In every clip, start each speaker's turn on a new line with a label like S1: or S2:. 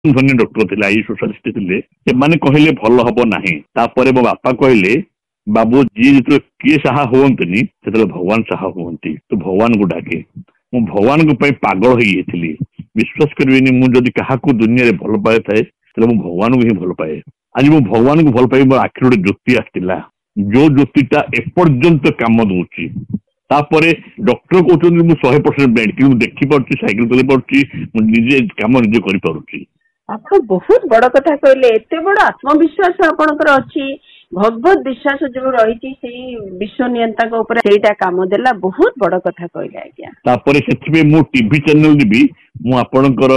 S1: धन्य डॉक्टर थे आयुष स्पेशलिस्ट थे से कहले भल हम ना तापर मो बापा कहले बाबू जी जो किए साहा हुंतनी से भगवान साहा हुंती तो भगवान को डाके मु भगवान को पागल हो विश्वास करेनि मुझे क्या दुनिया रे भल पाए थाए मु भगवान को ही भल पाए आज मु भगवान को भल पाई मोर आखिर गोटे ज्योति आसला जो ज्योतिटा एपर्यंत काम दूची तापर डॉक्टर कहते 100% बेड कि देखिपी साइकिल चलाई पार्टी निजे कम निजे कर
S2: आप बहुत बड़ कथा कहले एते बड़ आत्मविश्वास आपनकर अछि भगवत विश्वास जो रही विश्व नियंता सेटा काम देला बहुत बड़ कथा कहले आज्ञा
S1: तापर से मो टीवी चैनल भी मु आपनकर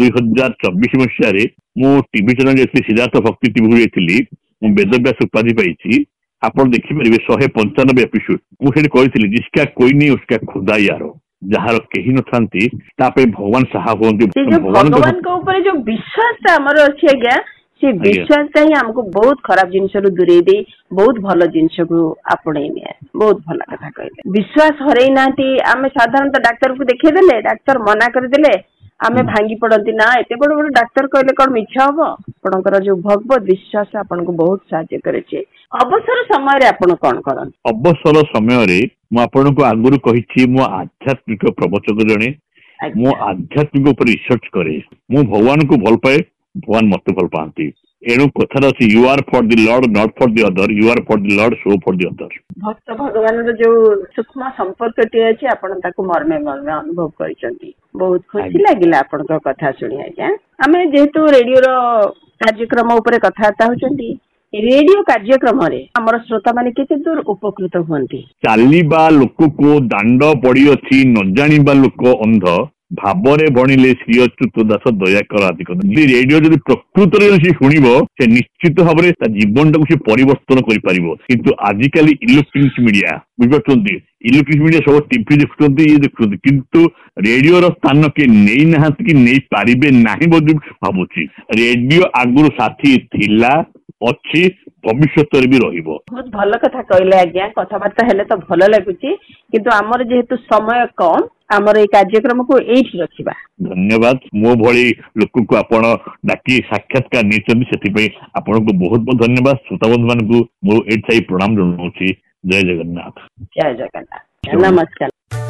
S1: 2024 मसीह मो टीवी चैनल सिद्धार्थ भक्ति टीवी जाइली मु वेदव्यास उपाधि पाई आप देखिपारे 195 एपिसोड मुझे कही जिसका कोई नहीं उसका खुदा यार जार कही न था भगवान साहा हुंती
S2: भगवान को ऊपर जो विश्वास आमर अच्छी आज्ञा से विश्वास ही हमको बहुत खराब जिनस दूरे दे बहुत भल जिनस को आपणे बहुत भल कथा कहले विश्वास हरई ना आम साधारणतः डाक्तर को देखेदेले डाक्तर मना करदेले आमे भांगी पड़ती ना एते बड़ बड़ डाक्तर कहले कौन मिछ हम आपनकर जो भगवत विश्वास आपन को बहुत साहाय्य करे अवसर समय रे आपन कौन करन
S1: अवसर समय रे मु आपन को आगुरु कहिछि मो आध्यात्मिक प्रवचक जणे मो आध्यात्मिक ऊपर रिसर्च करे मु भगवान को भल पाए भगवान मत भल पाती एणु कथा अच्छी you are for the Lord not for the other you are for the Lord so for the other
S2: भक्त भगवान जो सूक्ष्म संपर्क टी अछि आपण ताको मर्मे मर्मे अनुभव करिसंती बहुत खुशी लागिला आपण को कथा सुनि आज्ञा आमे जेहेतु रेडियो रो कार्यक्रम ऊपर कथाता होचंती रेडियो कार्यक्रम रे हमर श्रोता माने केते दूर उपकृत हुंती
S1: चालीबा लोक को दांड पड़ी अछि न जानिबा लोक अंध भावरे बणिले श्री अच्युत दास दयाकर आदि रेडियो जब प्रकृत शुणव से निश्चित भाव में जीवन टाक से परिवर्तन कर आजिकल इलेक्ट्रोनिक्स मीडिया बुझे इलेक्ट्रोनिक्स मीडिया सब टीवी देखुं ये देखुं किंतु रेडियो स्थान किए नहीं ना कि नहीं पारे ना भावुची रेडियो आगुरी साथी थिला अच्छी भविष्य भी रहिबो
S2: बहुत भल कथा कहले आज्ञा कथबार्ता हेले तो भल लागुची किंतु हमर जेहेतु समय कम आमर ए कार्यक्रम को एठी रखिबा
S1: धन्यवाद मो भली लोक को आपण डाकी साक्षात्कार निचंदी सेति पे आपण को बहुत बहुत धन्यवाद श्रोता बंधु मान को मो एठी प्रणाम जणाउची जय जगन्नाथ
S2: नमस्कार।